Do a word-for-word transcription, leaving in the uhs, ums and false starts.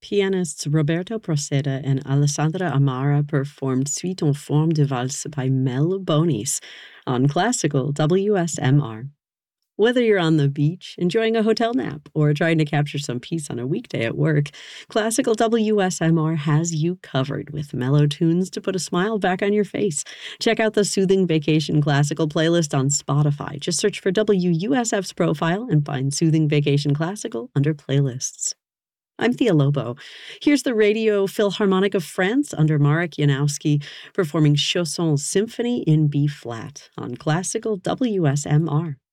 Pianists Roberto Proceda and Alessandra Amara performed Suite en Forme de Valse by Mel Bonis on Classical W S M R. Whether you're on the beach, enjoying a hotel nap, or trying to capture some peace on a weekday at work, Classical W S M R has you covered with mellow tunes to put a smile back on your face. Check out the Soothing Vacation Classical playlist on Spotify. Just search for W U S F's profile and find Soothing Vacation Classical under playlists. I'm Thea Lobo. Here's the Radio Philharmonic of France under Marek Janowski performing Chausson Symphony in B-flat on Classical W S M R.